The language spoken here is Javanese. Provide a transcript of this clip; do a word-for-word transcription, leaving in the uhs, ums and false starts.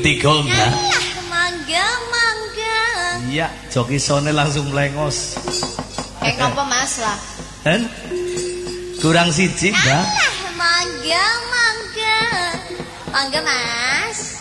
tiga Mbak. Mangga mangga. Iya, joki sone langsung melengos. Kayak apa Mas lah? Hen? Kurang siji Mbak. Mangga mangga. Mangga Mas.